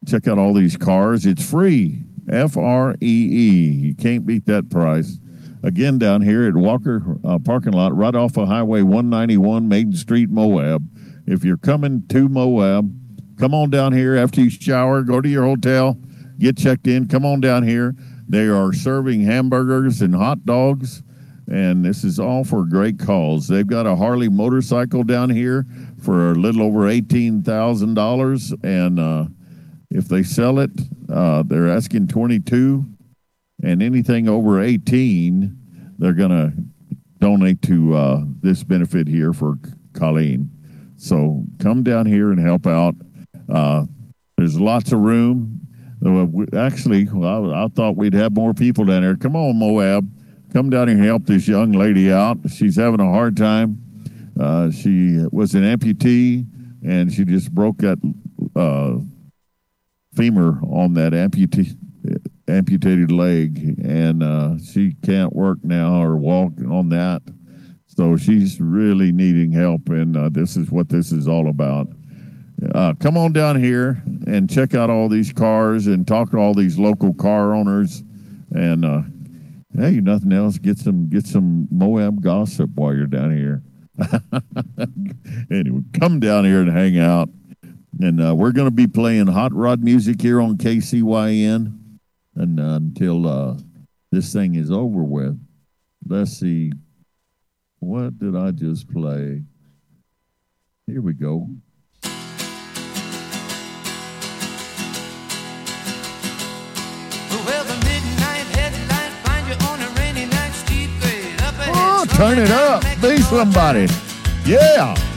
check out all these cars. It's free. Free. You can't beat that price. Again, down here at Walker parking lot, right off of Highway 191, Maiden Street, Moab. If you're coming to Moab, come on down here after you shower, go to your hotel, get checked in, come on down here. They are serving hamburgers and hot dogs, and this is all for a great cause. They've got a Harley motorcycle down here for a little over $18,000, and if they sell it, they're asking $22,000, and anything over $18,000, they're going to donate to this benefit here for Colleen. So come down here and help out. There's lots of room. Actually, I thought we'd have more people down there. Come on, Moab. Come down here and help this young lady out. She's having a hard time. She was an amputee, and she just broke that femur on that amputated leg, and she can't work now or walk on that. So she's really needing help, and this is what this is all about. Come on down here and check out all these cars and talk to all these local car owners. And hey, nothing else, get some Moab gossip while you're down here. Anyway, come down here and hang out. And we're going to be playing hot rod music here on KCYN, and until this thing is over with. Let's see, what did I just play? Here we go. Turn it up. Be somebody. Yeah.